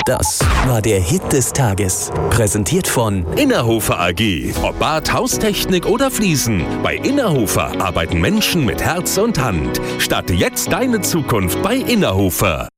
Das war der Hit des Tages. Präsentiert von Innerhofer AG. Ob Bad, Haustechnik oder Fliesen. Bei Innerhofer arbeiten Menschen mit Herz und Hand. Starte jetzt deine Zukunft bei Innerhofer.